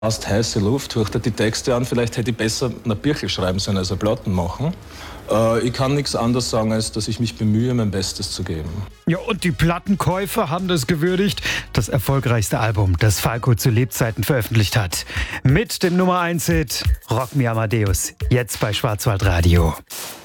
Fast heiße Luft, hört die Texte an, vielleicht hätte ich besser eine Birchel schreiben sollen, als Platten machen. Ich kann nichts anderes sagen, als dass ich mich bemühe, mein Bestes zu geben. Ja, und die Plattenkäufer haben das gewürdigt. Das erfolgreichste Album, das Falco zu Lebzeiten veröffentlicht hat. Mit dem Nummer 1-Hit Rock Me Amadeus, jetzt bei Schwarzwaldradio.